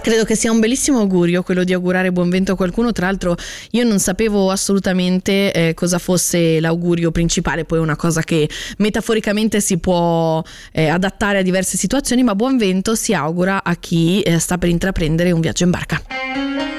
Credo che sia un bellissimo augurio quello di augurare buon vento a qualcuno. Tra l'altro io non sapevo assolutamente cosa fosse l'augurio principale, poi è una cosa che metaforicamente si può adattare a diverse situazioni, ma buon vento si augura a chi sta per intraprendere un viaggio in barca.